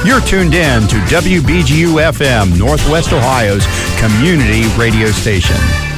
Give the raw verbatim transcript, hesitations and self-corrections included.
You're tuned in to W B G U F M, Northwest Ohio's community radio station.